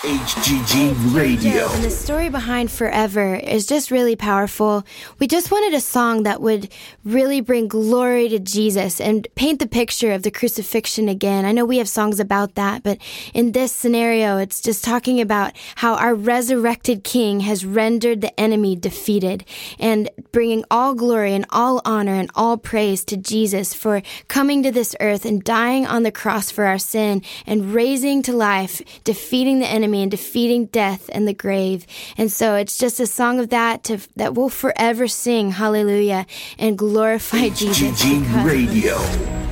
HGG Radio. And the story behind Forever is just really powerful. We just wanted a song that would really bring glory to Jesus and paint the picture of the crucifixion again. I know we have songs about that, but in this scenario, it's just talking about how our resurrected King has rendered the enemy defeated and bringing all glory and all honor and all praise to Jesus for coming to this earth and dying on the cross for our sin and raising to life, defeating the enemy and defeating death and the grave. And so it's just a song of that that we'll forever sing hallelujah and glorify Jesus. HGG Radio.